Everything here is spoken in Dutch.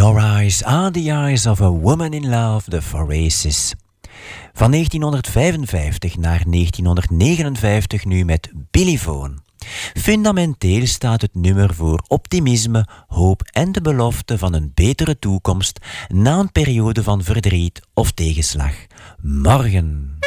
Your eyes are the eyes of a woman in love, the Foraces. Van 1955 naar 1959 nu met Billy Vaughan. Fundamenteel staat het nummer voor optimisme, hoop en de belofte van een betere toekomst na een periode van verdriet of tegenslag. Morgen.